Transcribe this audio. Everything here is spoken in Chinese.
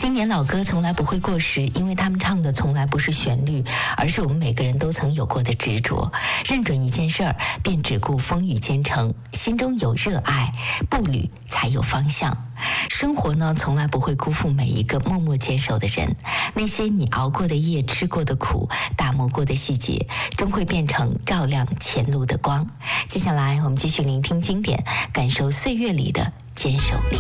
经典老歌从来不会过时，因为他们唱的从来不是旋律，而是我们每个人都曾有过的执着。认准一件事儿，便只顾风雨兼程，心中有热爱，步履才有方向。生活呢，从来不会辜负每一个默默坚守的人。那些你熬过的夜，吃过的苦，打磨过的细节，终会变成照亮前路的光。接下来，我们继续聆听经典，感受岁月里的坚守力。